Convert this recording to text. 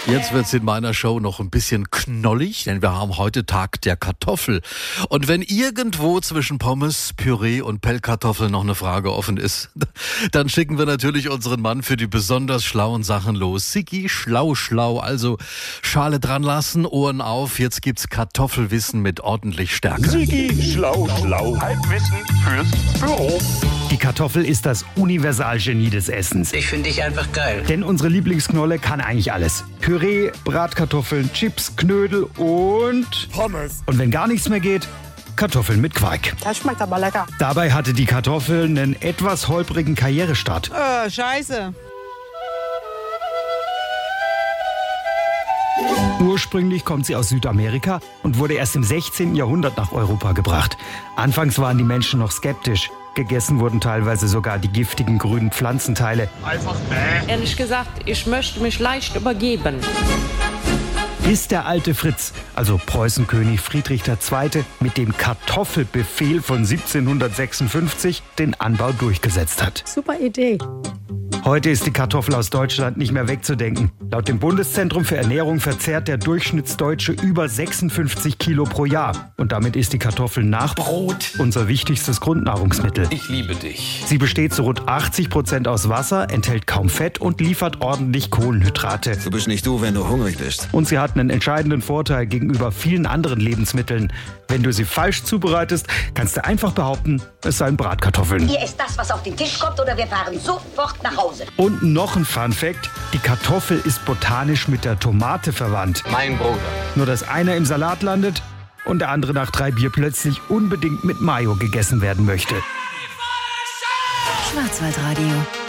Jetzt wird's in meiner Show noch ein bisschen knollig, denn wir haben heute Tag der Kartoffel. Und wenn irgendwo zwischen Pommes, Püree und Pellkartoffeln noch eine Frage offen ist, dann schicken wir natürlich unseren Mann für die besonders schlauen Sachen los. Sigi, schlau, also Schale dran lassen, Ohren auf, jetzt gibt's Kartoffelwissen mit ordentlich Stärke. Sigi, schlau. Halbwissen fürs Büro. Die Kartoffel ist das Universalgenie des Essens. Ich finde dich einfach geil. Denn unsere Lieblingsknolle kann eigentlich alles. Püree, Bratkartoffeln, Chips, Knödel und Pommes. Und wenn gar nichts mehr geht, Kartoffeln mit Quark. Das schmeckt aber lecker. Dabei hatte die Kartoffel einen etwas holprigen Karrierestart. Scheiße. Ursprünglich kommt sie aus Südamerika und wurde erst im 16. Jahrhundert nach Europa gebracht. Anfangs waren die Menschen noch skeptisch. Gegessen wurden teilweise sogar die giftigen grünen Pflanzenteile. Einfach Ehrlich gesagt, ich möchte mich leicht übergeben. Bis der alte Fritz, also Preußenkönig Friedrich II., mit dem Kartoffelbefehl von 1756 den Anbau durchgesetzt hat. Super Idee. Heute ist die Kartoffel aus Deutschland nicht mehr wegzudenken. Laut dem Bundeszentrum für Ernährung verzehrt der Durchschnittsdeutsche über 56 Kilo pro Jahr. Und damit ist die Kartoffel nach Brot unser wichtigstes Grundnahrungsmittel. Ich liebe dich. Sie besteht zu rund 80% aus Wasser, enthält kaum Fett und liefert ordentlich Kohlenhydrate. Du bist nicht du, wenn du hungrig bist. Und sie hat einen entscheidenden Vorteil gegenüber vielen anderen Lebensmitteln. Wenn du sie falsch zubereitest, kannst du einfach behaupten, es seien Bratkartoffeln. Hier ist das, was auf den Tisch kommt, oder wir fahren sofort nach Hause. Und noch ein Fun-Fact: Die Kartoffel ist botanisch mit der Tomate verwandt. Mein Bruder. Nur dass einer im Salat landet und der andere nach 3 Bier plötzlich unbedingt mit Mayo gegessen werden möchte. Schwarzwaldradio.